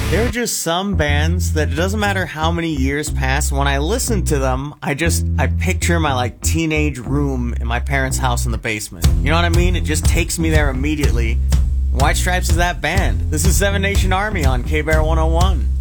There are just some bands that it doesn't matter how many years pass, when I listen to them, I picture my like teenage room in my parents' house in the basement. You know what I mean? It just takes me there immediately. White Stripes is that band. This is Seven Nation Army on K-Bear 101.